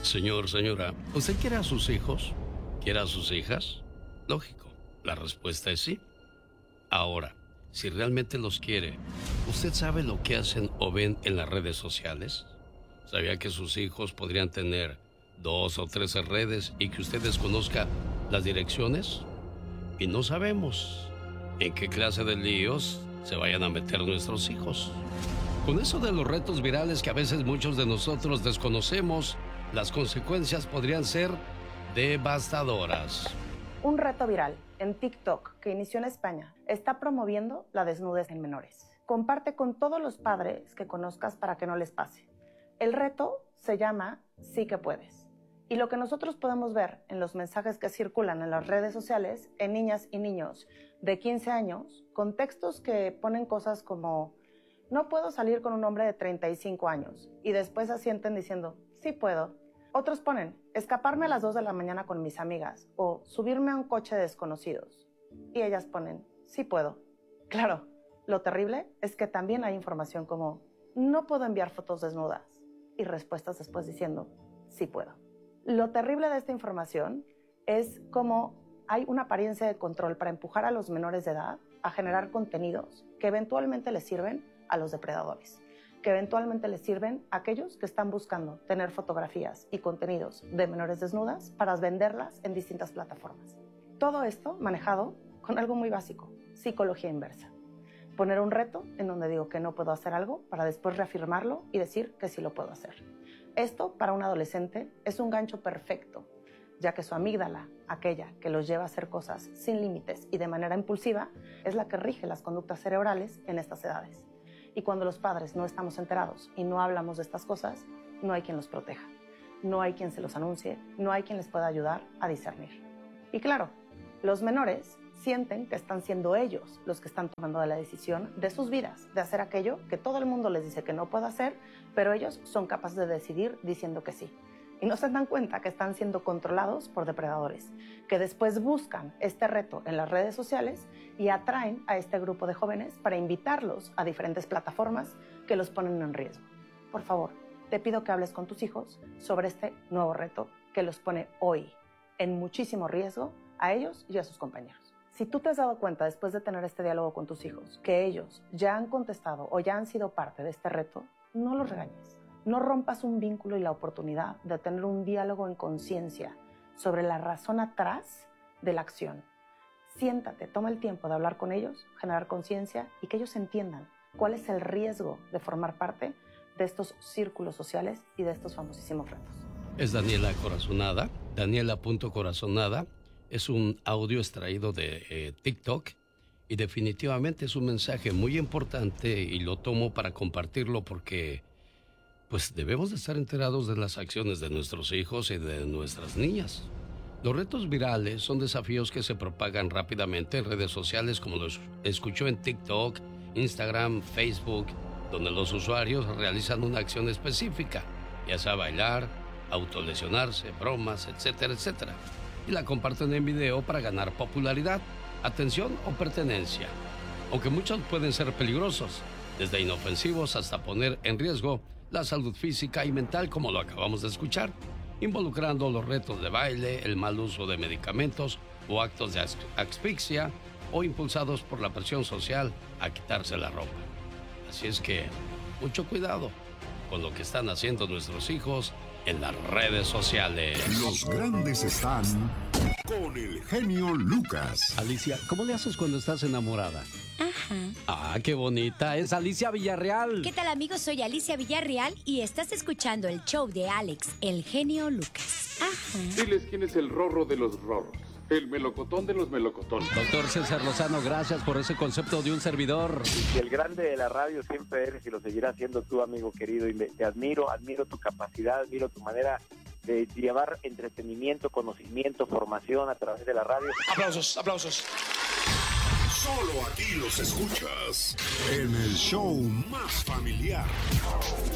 Señor, señora, ¿usted quiere a sus hijos? ¿Quiere a sus hijas? Lógico, la respuesta es sí. Ahora, si realmente los quiere, ¿usted sabe lo que hacen o ven en las redes sociales? ¿Sabía que sus hijos podrían tener 2 o 13 redes y que usted desconozca las direcciones? Y no sabemos en qué clase de líos se vayan a meter nuestros hijos. Con eso de los retos virales que a veces muchos de nosotros desconocemos, las consecuencias podrían ser devastadoras. Un reto viral en TikTok que inició en España está promoviendo la desnudez en menores. Comparte con todos los padres que conozcas para que no les pase. El reto se llama Sí que puedes. Y lo que nosotros podemos ver en los mensajes que circulan en las redes sociales, en niñas y niños de 15 años, con textos que ponen cosas como no puedo salir con un hombre de 35 años y después asienten diciendo sí puedo. Otros ponen escaparme a las 2 de la mañana con mis amigas o subirme a un coche de desconocidos y ellas ponen sí puedo. Claro, lo terrible es que también hay información como no puedo enviar fotos desnudas y respuestas después diciendo sí puedo. Lo terrible de esta información es cómo hay una apariencia de control para empujar a los menores de edad a generar contenidos que eventualmente les sirven a los depredadores, que eventualmente les sirven a aquellos que están buscando tener fotografías y contenidos de menores desnudas para venderlas en distintas plataformas. Todo esto manejado con algo muy básico, psicología inversa. Poner un reto en donde digo que no puedo hacer algo para después reafirmarlo y decir que sí lo puedo hacer. Esto, para un adolescente, es un gancho perfecto, ya que su amígdala, aquella que los lleva a hacer cosas sin límites y de manera impulsiva, es la que rige las conductas cerebrales en estas edades. Y cuando los padres no estamos enterados y no hablamos de estas cosas, no hay quien los proteja, no hay quien se los anuncie, no hay quien les pueda ayudar a discernir. Y claro, los menores sienten que están siendo ellos los que están tomando la decisión de sus vidas, de hacer aquello que todo el mundo les dice que no puede hacer, pero ellos son capaces de decidir diciendo que sí. Y no se dan cuenta que están siendo controlados por depredadores, que después buscan este reto en las redes sociales y atraen a este grupo de jóvenes para invitarlos a diferentes plataformas que los ponen en riesgo. Por favor, te pido que hables con tus hijos sobre este nuevo reto que los pone hoy en muchísimo riesgo a ellos y a sus compañeros. Si tú te has dado cuenta después de tener este diálogo con tus hijos que ellos ya han contestado o ya han sido parte de este reto, no los regañes. No rompas un vínculo y la oportunidad de tener un diálogo en conciencia sobre la razón atrás de la acción. Siéntate, toma el tiempo de hablar con ellos, generar conciencia y que ellos entiendan cuál es el riesgo de formar parte de estos círculos sociales y de estos famosísimos retos. Es Daniela Corazonada, Daniela.Corazonada. Es un audio extraído de TikTok y definitivamente es un mensaje muy importante y lo tomo para compartirlo porque pues debemos de estar enterados de las acciones de nuestros hijos y de nuestras niñas. Los retos virales son desafíos que se propagan rápidamente en redes sociales como los escuchó en TikTok, Instagram, Facebook, donde los usuarios realizan una acción específica, ya sea bailar, autolesionarse, bromas, etcétera, etcétera. Y la comparten en video para ganar popularidad, atención o pertenencia. Aunque muchos pueden ser peligrosos, desde inofensivos hasta poner en riesgo la salud física y mental, como lo acabamos de escuchar, involucrando los retos de baile, el mal uso de medicamentos o actos de asfixia o impulsados por la presión social a quitarse la ropa. Así es que, mucho cuidado con lo que están haciendo nuestros hijos en las redes sociales. Los grandes están con el genio Lucas. Alicia, ¿cómo le haces cuando estás enamorada? Ajá. Ah, qué bonita. Es Alicia Villarreal. ¿Qué tal, amigos? Soy Alicia Villarreal y estás escuchando el show de Alex, el genio Lucas. Ajá. Diles quién es el rorro de los rorros. El melocotón de los melocotones. Doctor César Lozano, gracias por ese concepto de un servidor. Y el grande de la radio siempre eres y lo seguirás siendo tú, amigo querido. Y te admiro tu capacidad, admiro tu manera de llevar entretenimiento, conocimiento, formación a través de la radio. Aplausos, aplausos. Solo aquí los escuchas en el show más familiar.